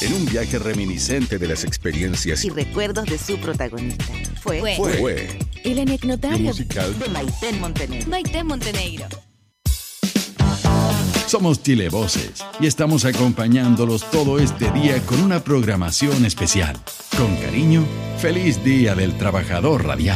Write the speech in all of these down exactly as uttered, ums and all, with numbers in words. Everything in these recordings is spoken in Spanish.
en un viaje reminiscente de las experiencias y recuerdos de su protagonista. Fue, fue, fue, fue el anecdotario musical de Maiten Montenegro. Maiten Montenegro. Somos Chile Voces y estamos acompañándolos todo este día con una programación especial. Con cariño, feliz Día del Trabajador Radial.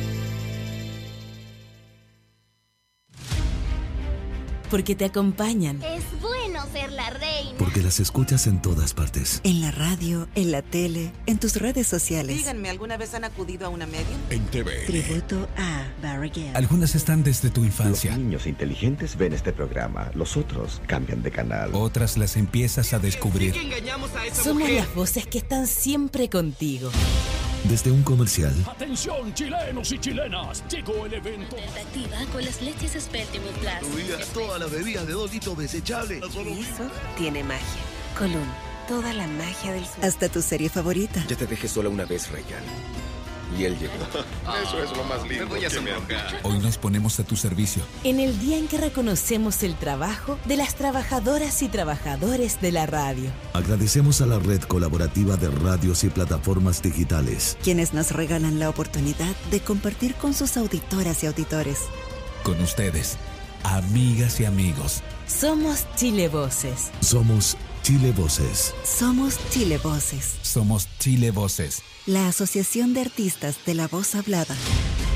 Porque te acompañan. Es bueno ser la reina. Porque las escuchas en todas partes. En la radio, en la tele, en tus redes sociales. Díganme, ¿alguna vez han acudido a una medium? En T V. Tributo a Barriguel. Algunas están desde tu infancia. Los niños inteligentes ven este programa, los otros cambian de canal. Otras las empiezas a descubrir. Somos las voces que están siempre contigo. Desde un comercial. Atención chilenos y chilenas, llegó el evento. Activa con las leches Spertimum Plus. Tu vida, todas las bebidas de dos litros desechables. Y eso tiene magia. Colón, toda la magia del sur. Hasta tu serie favorita. Ya te dejé sola una vez, Ryan. Y él llegó. Eso es lo más lindo. Me voy a que me han dicho. Hoy nos ponemos a tu servicio. En el día en que reconocemos el trabajo de las trabajadoras y trabajadores de la radio. Agradecemos a la red colaborativa de radios y plataformas digitales, quienes nos regalan la oportunidad de compartir con sus auditoras y auditores. Con ustedes, amigas y amigos. Somos Chile Voces. Somos Chile Voces. Somos Chile Voces. Somos Chile Voces. La Asociación de Artistas de la Voz Hablada.